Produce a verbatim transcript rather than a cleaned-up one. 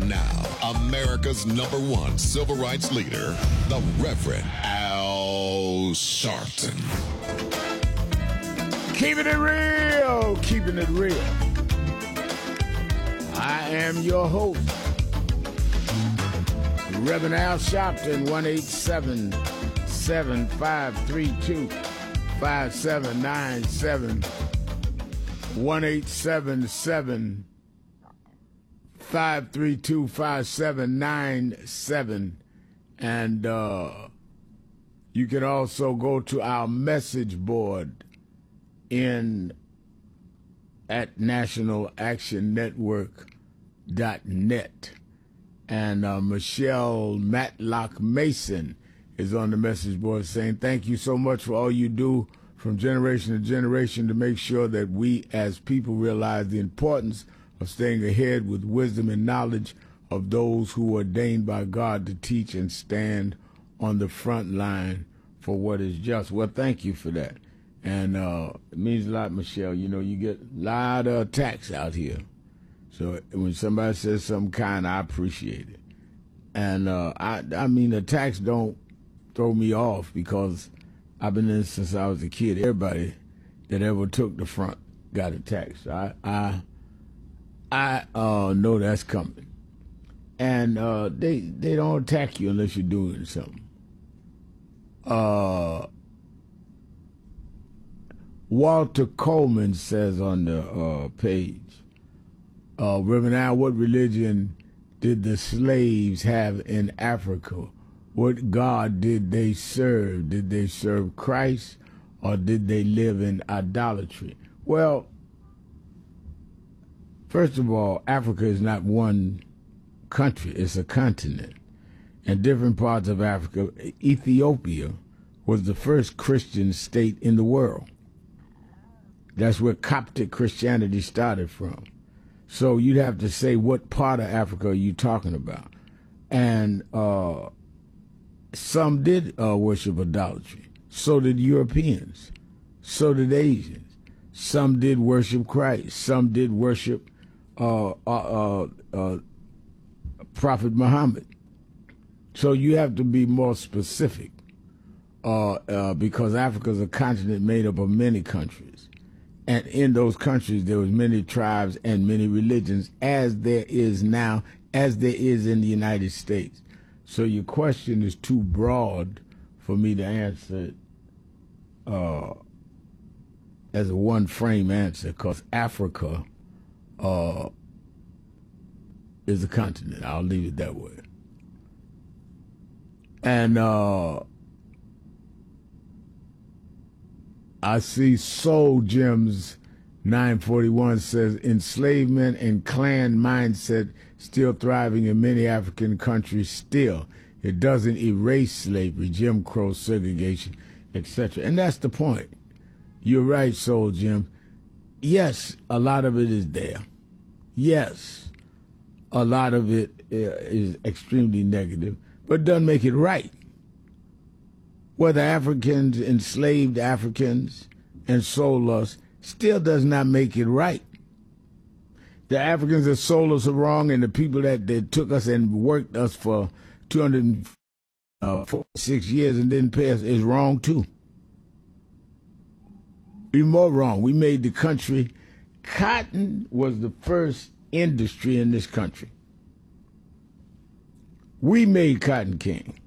And now, America's number one civil rights leader, the Reverend Al Sharpton. Keeping it real, keeping it real. I am your host, Reverend Al Sharpton, one eight seven, seven five three two, five seven nine seven, one eight seven seven, five three two, five seven nine seven. And uh, you can also go to our message board in at national action network dot net. And uh, Michelle Matlock Mason is on the message board saying, thank you so much for all you do from generation to generation to make sure that we as people realize the importance of staying ahead with wisdom and knowledge of those who are ordained by God to teach and stand on the front line for what is just. Well, thank you for that. And uh, it means a lot, Michelle. You know, you get a lot of attacks out here. So when somebody says something kind, I appreciate it. And uh, I, I mean, attacks don't throw me off because I've been in this since I was a kid. Everybody that ever took the front got attacked. So I, I, I uh, know that's coming. And uh, they they don't attack you unless you're doing something. Uh, Walter Coleman says on the uh, page, uh, Reverend Al, what religion did the slaves have in Africa? What God did they serve? Did they serve Christ or did they live in idolatry? Well, first of all, Africa is not one country, it's a continent. And different parts of Africa, Ethiopia was the first Christian state in the world. That's where Coptic Christianity started from. So you'd have to say, what part of Africa are you talking about? And uh, some did uh, worship idolatry. So did Europeans. So did Asians. Some did worship Christ. Some did worship uh, uh, uh, uh, Prophet Muhammad. So you have to be more specific uh, uh, because Africa is a continent made up of many countries. And in those countries, there was many tribes and many religions, as there is now, as there is in the United States. So your question is too broad for me to answer uh, as a one-frame answer, because Africa uh, is a continent. I'll leave it that way. And uh, I see Soul Gems nine forty-one says enslavement and clan mindset still thriving in many African countries still. It doesn't erase slavery, Jim Crow, segregation, et cetera. And that's the point. You're right, Soul Jim. Yes, a lot of it is there. Yes, a lot of it is extremely negative, but it doesn't make it right. Whether Africans enslaved Africans and sold us still does not make it right. The Africans that sold us are wrong, and the people that, that took us and worked us for two hundred forty-six years and didn't pay us is wrong too. Even more wrong. We made the country. Cotton was the first industry in this country. We made cotton king.